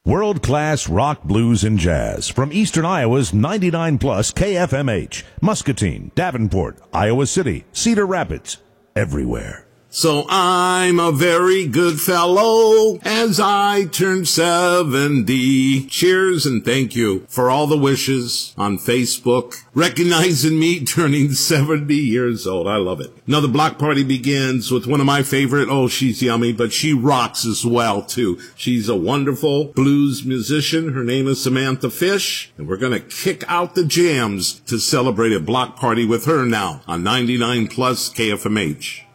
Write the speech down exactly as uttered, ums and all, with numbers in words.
World-class rock, blues, and jazz from Eastern Iowa's ninety-nine plus K F M H, Muscatine, Davenport, Iowa City, Cedar Rapids, everywhere. So I'm a very good fellow as I turn seventy. Cheers and thank you for all the wishes on Facebook, recognizing me turning seventy years old. I love it. Now the block party begins with one of my favorite, oh, she's yummy, but she rocks as well, too. She's a wonderful blues musician. Her name is Samantha Fish, and we're going to kick out the jams to celebrate a block party with her now on ninety-nine plus K F M H.